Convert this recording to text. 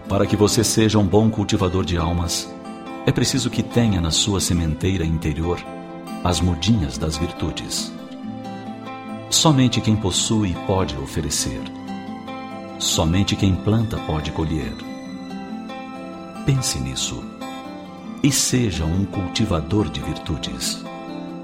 Para que você seja um bom cultivador de almas, é preciso que tenha na sua sementeira interior as mudinhas das virtudes. Somente quem possui pode oferecer. Somente quem planta pode colher. Pense nisso e seja um cultivador de virtudes.